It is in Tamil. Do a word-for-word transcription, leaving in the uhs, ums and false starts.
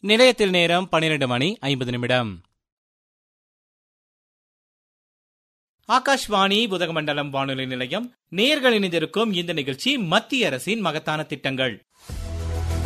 நிலையத்தில் நேரம் பன்னிரண்டு மணி ஐம்பது நிமிடம். ஆகாஷ்வாணி உதகமண்டலம் வானொலி நிலையம் நேயர்கள் இணைந்திருக்கும் இந்த நிகழ்ச்சி மத்திய அரசின் மகத்தான திட்டங்கள்.